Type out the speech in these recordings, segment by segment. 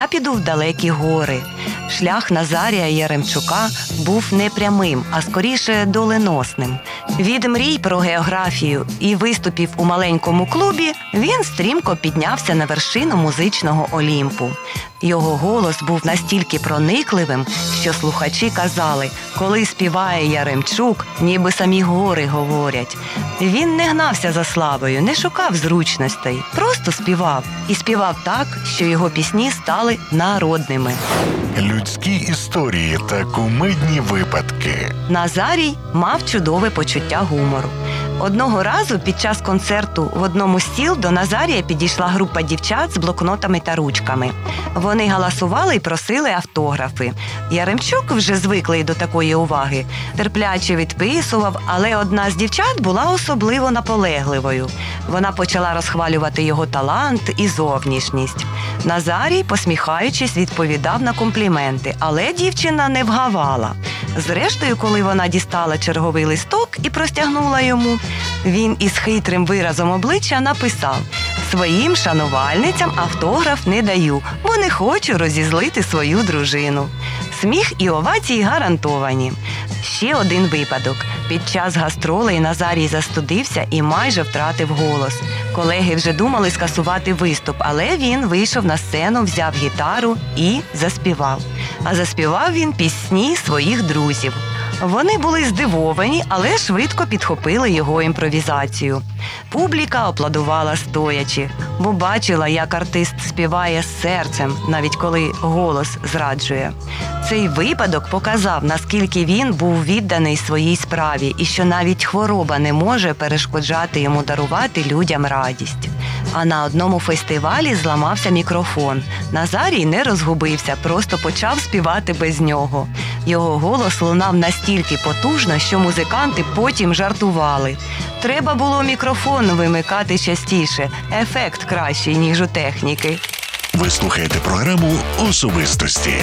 а піду в далекі гори. Шлях Назарія Яремчука був не прямим, а скоріше доленосним. Від мрій про географію і виступів у маленькому клубі він стрімко піднявся на вершину музичного Олімпу. Його голос був настільки проникливим, що слухачі казали, коли співає Яремчук, ніби самі гори говорять. Він не гнався за славою, не шукав зручностей, просто співав. І співав так, що його пісні стали народними. Людські історії та кумедні випадки. Назарій мав чудове почуття гумору. Одного разу під час концерту в одному з сіл до Назарія підійшла група дівчат з блокнотами та ручками. Вони галасували і просили автографи. Яремчук, вже звиклий до такої уваги, терпляче відписував, але одна з дівчат була особливо наполегливою. Вона почала розхвалювати його талант і зовнішність. Назарій, посміхаючись, відповідав на компліменти, але дівчина не вгавала. Зрештою, коли вона дістала черговий листок і простягнула йому, він із хитрим виразом обличчя написав: «Своїм шанувальницям автограф не даю, бо не хочу розізлити свою дружину». Сміх і овації гарантовані. Ще один випадок. Під час гастролей Назарій застудився і майже втратив голос. Колеги вже думали скасувати виступ, але він вийшов на сцену, взяв гітару і заспівав. А заспівав він пісні своїх друзів. Вони були здивовані, але швидко підхопили його імпровізацію. Публіка аплодувала стоячи, бо бачила, як артист співає з серцем, навіть коли голос зраджує. Цей випадок показав, наскільки він був відданий своїй справі і що навіть хвороба не може перешкоджати йому дарувати людям радість. А на одному фестивалі зламався мікрофон. Назарій не розгубився, просто почав співати без нього. Його голос лунав настільки потужно, що музиканти потім жартували. Треба було мікрофон вимикати частіше. Ефект кращий, ніж у техніки. Ви слухаєте програму «Особистості».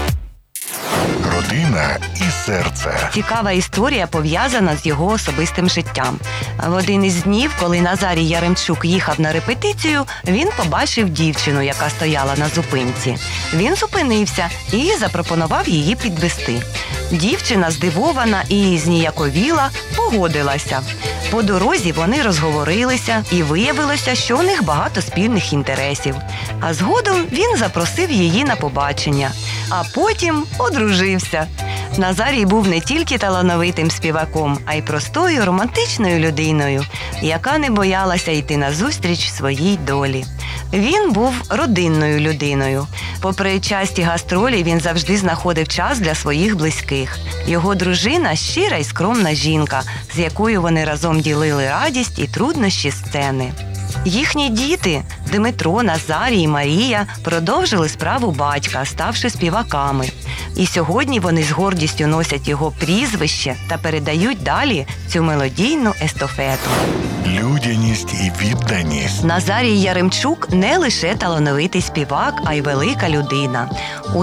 Родина і серце. Цікава історія пов'язана з його особистим життям. В один із днів, коли Назарій Яремчук їхав на репетицію, він побачив дівчину, яка стояла на зупинці. Він зупинився і запропонував її підвести. Дівчина, здивована і зніяковіла, погодилася. По дорозі вони розговорилися, і виявилося, що у них багато спільних інтересів. А згодом він запросив її на побачення, а потім одружився. Назарій був не тільки талановитим співаком, а й простою романтичною людиною, яка не боялася йти назустріч своїй долі. Він був родинною людиною. Попри часті гастролі, він завжди знаходив час для своїх близьких. Його дружина – щира й скромна жінка, з якою вони разом ділили радість і труднощі сцени. Їхні діти – Дмитро, Назарій і Марія – продовжили справу батька, ставши співаками. І сьогодні вони з гордістю носять його прізвище та передають далі цю мелодійну естафету. Людяність і відданість. Назарій Яремчук не лише талановитий співак, а й велика людина. У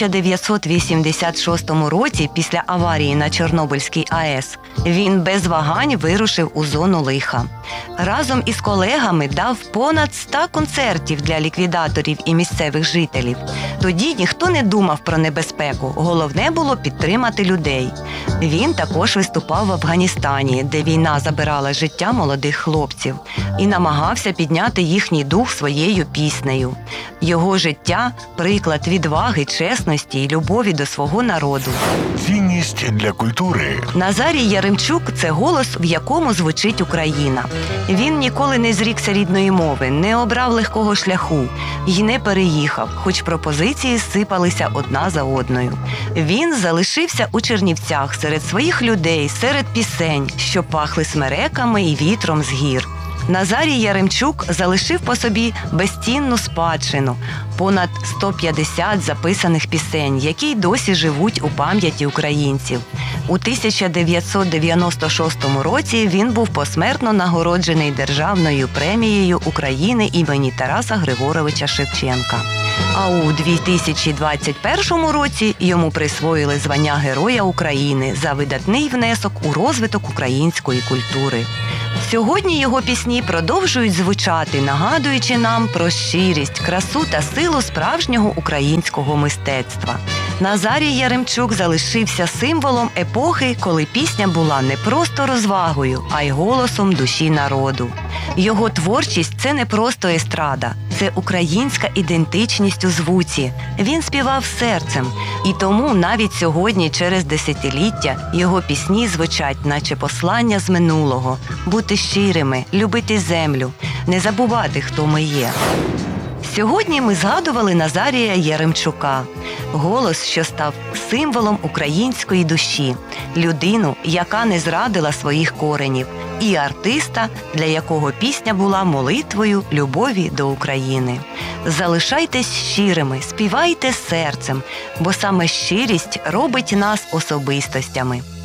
1986 році, після аварії на Чорнобильській АЕС, він без вагань вирушив у зону лиха. Разом із колегами дав понад 100 концертів для ліквідаторів і місцевих жителів. Тоді ніхто не думав про небезпеку, головне було підтримати людей. Він також виступав в Афганістані, де війна забирала життя молодих хлопців, і намагався підняти їхній дух своєю піснею. Його життя – приклад відваги, чесності і любові до свого народу. Цінність для культури. Назарій Яремчук – це голос, в якому звучить Україна. Він ніколи не зрікся рідної мови, не обрав легкого шляху і не переїхав, хоч пропозиції сипалися одна за одною. Він залишився у Чернівцях серед своїх людей, серед пісень, що пахли смереками і вітром з гір. Назарій Яремчук залишив по собі безцінну спадщину – понад 150 записаних пісень, які й досі живуть у пам'яті українців. У 1996 році він був посмертно нагороджений Державною премією України імені Тараса Григоровича Шевченка. А у 2021 році йому присвоїли звання Героя України за видатний внесок у розвиток української культури. Сьогодні його пісні продовжують звучати, нагадуючи нам про щирість, красу та силу справжнього українського мистецтва. Назарій Яремчук залишився символом епохи, коли пісня була не просто розвагою, а й голосом душі народу. Його творчість – це не просто естрада, це українська ідентичність у звуці. Він співав серцем. І тому навіть сьогодні, через десятиліття, його пісні звучать, наче послання з минулого. Бути щирими, любити землю, не забувати, хто ми є. Сьогодні ми згадували Назарія Яремчука. Голос, що став символом української душі. Людину, яка не зрадила своїх коренів. І артиста, для якого пісня була молитвою любові до України. Залишайтесь щирими, співайте серцем, бо саме щирість робить нас особистостями.